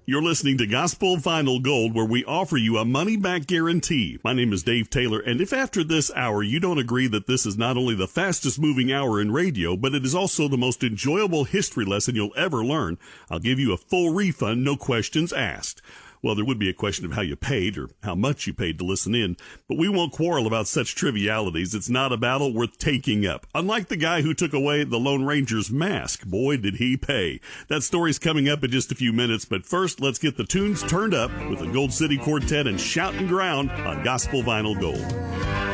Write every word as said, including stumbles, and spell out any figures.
You're listening to Gospel Vinyl Gold, where we offer you a money-back guarantee. My name is Dave Taylor, and if after this hour you don't agree that this is not only the fastest-moving hour in radio, but it is also the most enjoyable history lesson you'll ever learn, I'll give you a full refund, no questions asked. Well, there would be a question of how you paid or how much you paid to listen in, but we won't quarrel about such trivialities. It's not a battle worth taking up. Unlike the guy who took away the Lone Ranger's mask, boy, did he pay. That story's coming up in just a few minutes, but first, let's get the tunes turned up with the Gold City Quartet and Shoutin' Ground on Gospel Vinyl Gold.